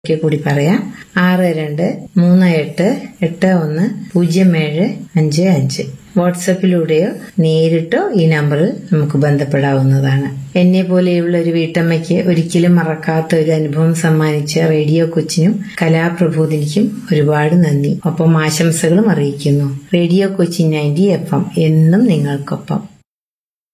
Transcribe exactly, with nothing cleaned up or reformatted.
ഒക്കെ കൂടി പറയാം. ആറ് രണ്ട് മൂന്ന് എട്ട് എട്ട് ഒന്ന് പൂജ്യം ഏഴ് അഞ്ച് അഞ്ച്. വാട്സപ്പിലൂടെയോ നേരിട്ടോ ഈ നമ്പറിൽ നമുക്ക് ബന്ധപ്പെടാവുന്നതാണ്. എന്നെ പോലെയുള്ള ഒരു വീട്ടമ്മയ്ക്ക് ഒരിക്കലും മറക്കാത്ത ഒരു അനുഭവം സമ്മാനിച്ച റേഡിയോ കൊച്ചിനും കലാപ്രബോധിനിക്കും ഒരുപാട് നന്ദി. ഒപ്പം ആശംസകളും അറിയിക്കുന്നു. Radio Kochi ninety F M എന്നും നിങ്ങൾക്കൊപ്പം.